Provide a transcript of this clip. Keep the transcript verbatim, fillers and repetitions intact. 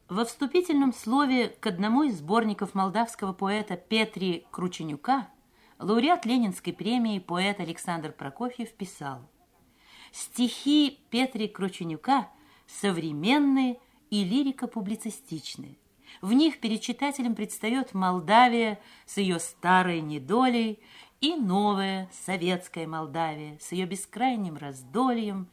Во вступительном слове к одному из сборников молдавского поэта Петри Крученюка лауреат Ленинской премии поэт Александр Прокофьев писал: «Стихи Петри Крученюка современные и лирико-публицистичные. В них перед читателем предстает Молдавия с ее старой недолей и новая советская Молдавия с ее бескрайним раздольем,